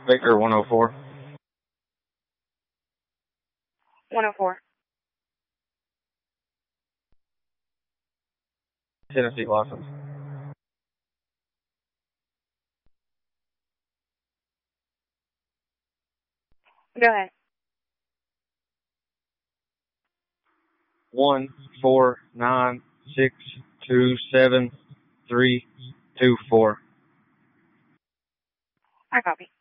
Baker 104. 104. Tennessee license. Go ahead. 149627324. I copy.